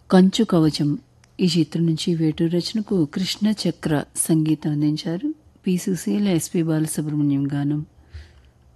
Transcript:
కంచు కవచం ఈ చిత్రం నుంచి వేటూరు రచనకు కృష్ణ చక్ర సంగీతం అందించారు. పి. సుశీల, ఎస్పి బాలసుబ్రహ్మణ్యం గానం.